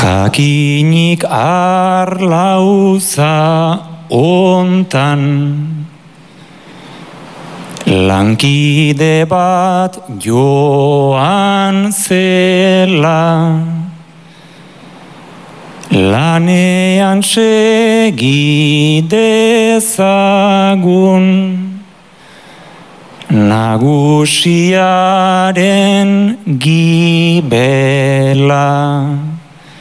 Jakinik arlauza ontan, lankide bat joan zela, lanean segi dezagun, nagusiaren gibela.